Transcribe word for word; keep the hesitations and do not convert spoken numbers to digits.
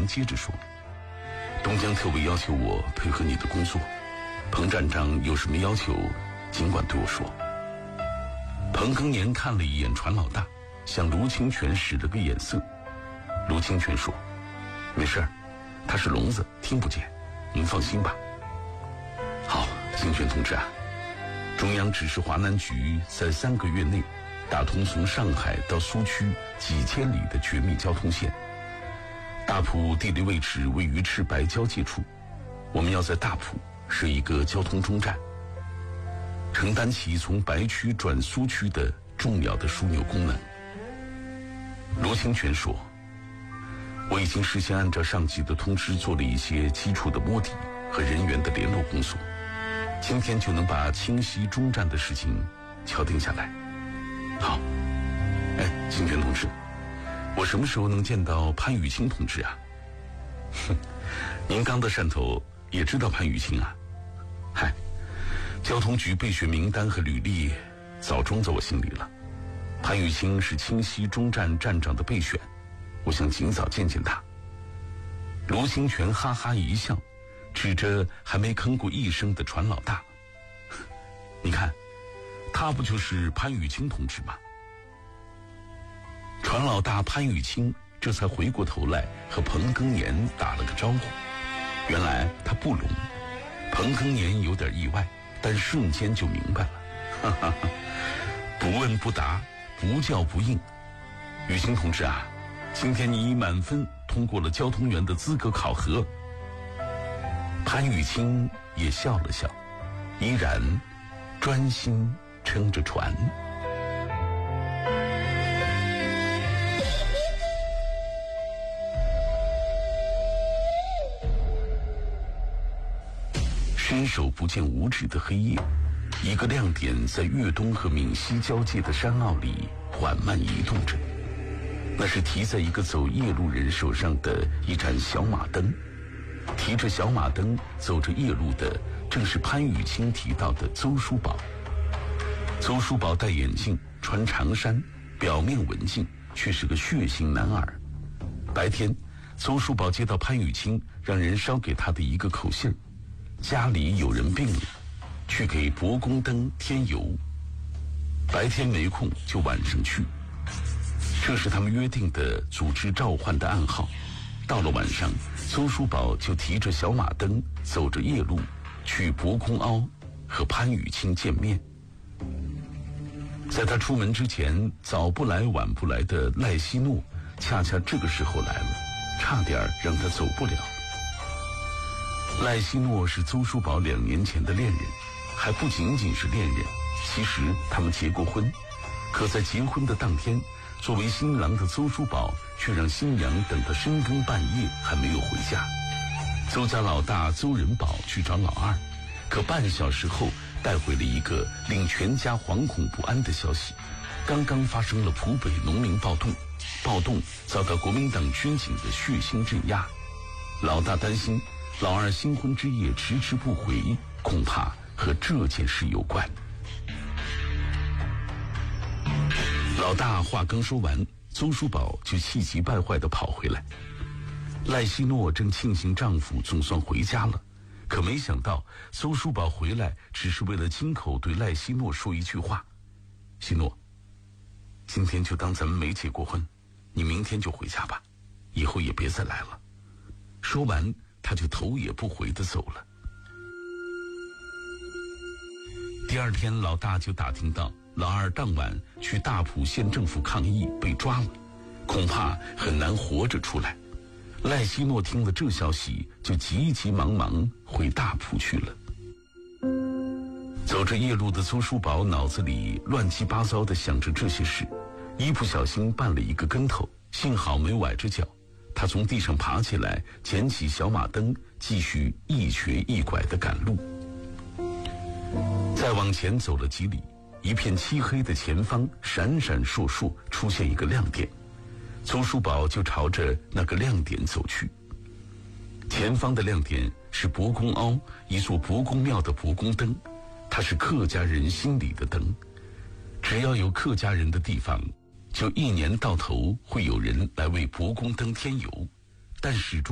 权接着说：“东江特委要求我配合你的工作，彭站长有什么要求，尽管对我说。”彭庚年看了一眼船老大，向卢清泉使了个眼色。卢清泉说：“没事儿，他是聋子，听不见，您放心吧。”好，清泉同志啊，中央指示华南局在三个月内打通从上海到苏区几千里的绝密交通线。大埔地理位置位于赤白交界处，我们要在大埔设一个交通中站，承担起从白区转苏区的重要的枢纽功能。卢清泉说：“我已经事先按照上级的通知做了一些基础的摸底和人员的联络工作，今天就能把清溪中站的事情敲定下来。”好，哎，清泉同志，我什么时候能见到潘雨清同志啊？哼，您刚到汕头也知道潘雨清啊？嗨，交通局备选名单和履历早装在我心里了。潘雨清是清溪中站站长的备选，我想尽早见见他。卢清泉哈哈一笑，指着还没吭过一声的船老大：“你看，他不就是潘雨清同志吗？”船老大潘雨清这才回过头来和彭庚年打了个招呼。原来他不聋，彭庚年有点意外，但瞬间就明白了。哈哈哈，不问不答，不叫不应。雨清同志啊，今天你以满分通过了交通员的资格考核。潘雨清也笑了笑，依然专心撑着船。伸手不见五指的黑夜，一个亮点在粤东和闽西交界的山坳里缓慢移动着。那是提在一个走夜路人手上的一盏小马灯。提着小马灯走着夜路的正是潘雨清提到的邹叔宝。邹叔宝戴眼镜，穿长衫，表面文静，却是个血性男儿。白天，邹叔宝接到潘雨清让人捎给他的一个口信，家里有人病了，去给博公灯添油。白天没空就晚上去，这是他们约定的组织召唤的暗号。到了晚上，邹叔宝就提着小马灯，走着夜路去博公凹和潘雨清见面。在他出门之前，早不来晚不来的赖希诺恰恰这个时候来了，差点让他走不了。赖希诺是邹叔宝两年前的恋人，还不仅仅是恋人，其实他们结过婚。可在结婚的当天，作为新郎的邹叔宝却让新娘等到深更半夜还没有回家。邹家老大邹仁宝去找老二，可半小时后带回了一个令全家惶恐不安的消息：刚刚发生了浦北农民暴动，暴动遭到国民党军警的血腥镇压。老大担心老二新婚之夜迟迟不回，恐怕和这件事有关。老大话刚说完，邹叔宝就气急败坏地跑回来。赖希诺正庆幸丈夫总算回家了，可没想到邹叔宝回来只是为了亲口对赖希诺说一句话：“希诺，今天就当咱们没结过婚，你明天就回家吧，以后也别再来了。”说完他就头也不回地走了。第二天，老大就打听到老二当晚去大埔县政府抗议被抓了，恐怕很难活着出来。赖希诺听了这消息，就急急忙忙回大埔去了。走着夜路的邹叔宝脑子里乱七八糟地想着这些事，一不小心绊了一个跟头，幸好没崴着脚。他从地上爬起来，捡起小马灯，继续一瘸一拐地赶路。再往前走了几里，一片漆黑的前方闪闪烁烁出现一个亮点，邹叔宝就朝着那个亮点走去。前方的亮点是博公凹一座博公庙的博公灯，它是客家人心里的灯。只要有客家人的地方，就一年到头会有人来为博公灯添油，但始终